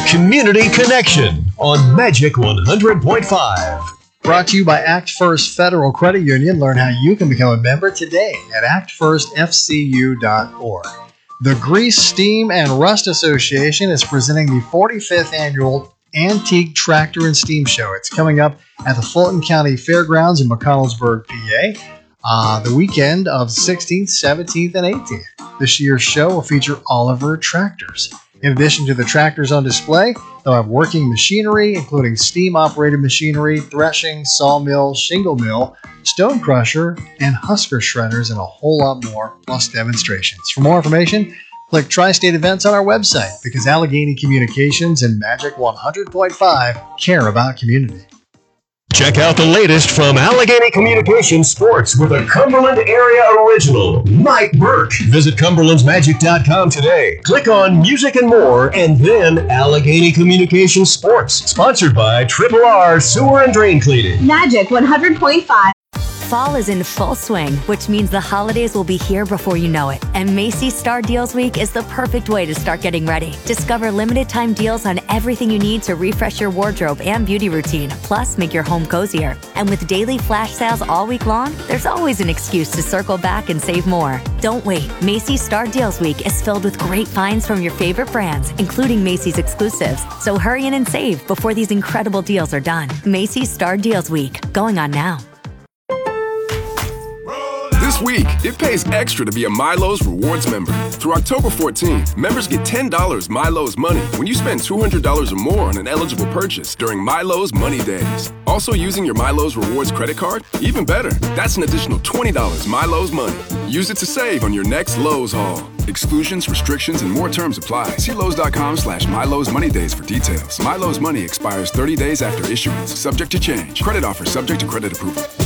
Community Connection on Magic 100.5. Brought to you by Act First Federal Credit Union. Learn how you can become a member today at actfirstfcu.org. The Grease, Steam, and Rust Association is presenting the 45th Annual Antique Tractor and Steam Show. It's coming up at the Fulton County Fairgrounds in McConnellsburg, PA, the weekend of 16th, 17th, and 18th. This year's show will feature Oliver tractors. In addition to the tractors on display, they'll have working machinery, including steam-operated machinery, threshing, sawmill, shingle mill, stone crusher, and husker shredders, and a whole lot more, plus demonstrations. For more information, click Tri-State Events on our website, because Allegheny Communications and Magic 100.5 care about community. Check out the latest from Allegheny Communications Sports with a Cumberland area original, Mike Burke. Visit cumberlandsmagic.com today. Click on Music and More, and then Allegheny Communications Sports. Sponsored by Triple R Sewer and Drain Cleaning. Magic 100.5. Fall is in full swing, which means the holidays will be here before you know it. And Macy's Star Deals Week is the perfect way to start getting ready. Discover limited time deals on everything you need to refresh your wardrobe and beauty routine, plus make your home cozier. And with daily flash sales all week long, there's always an excuse to circle back and save more. Don't wait. Macy's Star Deals Week is filled with great finds from your favorite brands, including Macy's exclusives. So hurry in and save before these incredible deals are done. Macy's Star Deals Week, going on now. This week, it pays extra to be a Milo's Rewards member. Through October 14th, members get $10 Milo's Money when you spend $200 or more on an eligible purchase during Milo's Money Days. Also using your Milo's Rewards credit card? Even better, that's an additional $20 Milo's Money. Use it to save on your next Lowe's haul. Exclusions, restrictions, and more terms apply. See Lowe's.com/Milo's Money Days for details. Milo's Money expires 30 days after issuance, subject to change. Credit offer subject to credit approval.